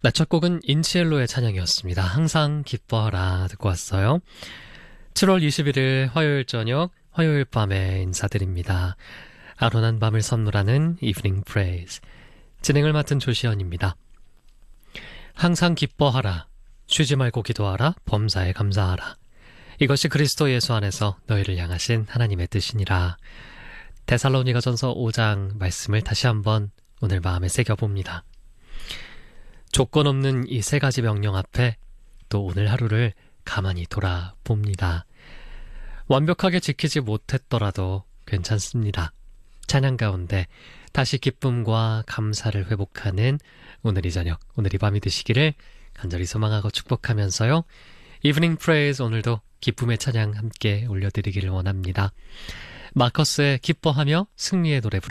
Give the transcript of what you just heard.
첫 곡은 인치엘로의 찬양이었습니다. 항상 기뻐하라 듣고 왔어요. 7월 21일 화요일 저녁, 화요일 밤에 인사드립니다. 아련한 밤을 선물하는 Evening Praise. 진행을 맡은 조시연입니다. 항상 기뻐하라. 쉬지 말고 기도하라. 범사에 감사하라. 이것이 그리스도 예수 안에서 너희를 향하신 하나님의 뜻이니라. 데살로니가전서 5장 말씀을 다시 한번 오늘 마음에 새겨봅니다. 조건 없는 이 세 가지 명령 앞에 또 오늘 하루를 가만히 돌아봅니다. 완벽하게 지키지 못했더라도 괜찮습니다. 찬양 가운데 다시 기쁨과 감사를 회복하는 오늘 이 저녁, 오늘 이 밤이 되시기를 간절히 소망하고 축복하면서요. 이브닝 프레이즈 오늘도 기쁨의 찬양 함께 올려드리기를 원합니다. 마커스의 기뻐하며 승리의 노래 부르